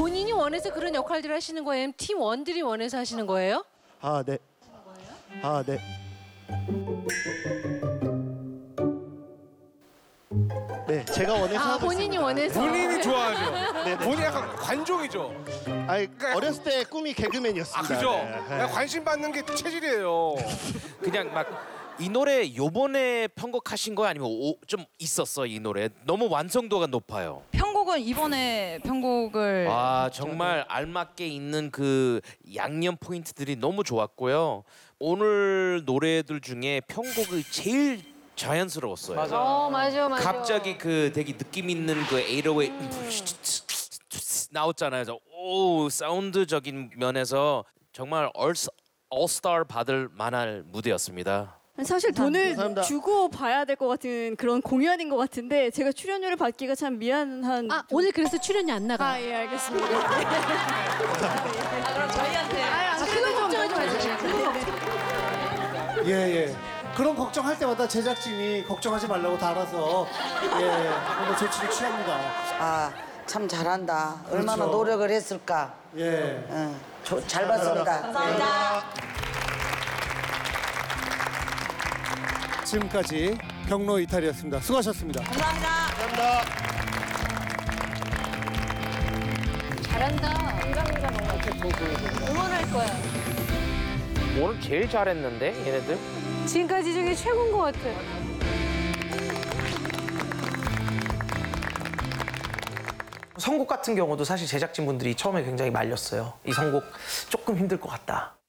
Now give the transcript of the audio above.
본인이 원해서 그런 역할들을 하시는 거예요? 아니면 팀원들이 원해서 하시는 거예요? 아, 네. 아, 네. 네, 제가 원해서 아, 하고 본인이 있습니다. 원해서. 본인이 좋아하죠. 네네. 본인 약간 관종이죠. 아니, 어렸을 때 꿈이 개그맨이었습니다. 아 그죠? 네. 그냥 관심 받는 게 체질이에요. 그냥 막 이 노래 요번에 편곡하신 거야 아니면 좀 있었어 이 노래? 너무 완성도가 높아요. 편곡은 이번에 편곡을 아 정말 알맞게 있는 그 양념 포인트들이 너무 좋았고요. 오늘 노래들 중에 편곡이 제일 자연스러웠어요. 맞아. 갑자기 그 되게 느낌 있는 그 808 나왔잖아요. 그래서 오 사운드적인 면에서 정말 올스타 받을 만한 무대였습니다. 사실 돈을 감사합니다. 주고 봐야 될 것 같은 그런 공연인 것 같은데 제가 출연료를 받기가 참 미안한. 아, 오늘 그래서 출연이 안 나가. 아, 예, 알겠습니다. 그럼 저희한테 그거 걱정하지 마세요. 예. 그런 걱정할 때마다 제작진이 걱정하지 말라고 달아서 오늘 조치를 취합니다. 아, 참 잘한다. 얼마나 그렇죠. 노력을 했을까. 예. 응, 잘 봤습니다. 감사합니다. 지금까지 경로 이탈이었습니다. 수고하셨습니다. 잘한다. 응원할 거야. 오늘 제일 잘했는데 얘네들? 지금까지 중에 최고인 것 같아. 선곡 같은 경우도 사실 제작진분들이 처음에 굉장히 말렸어요. 이 선곡 조금 힘들 것 같다.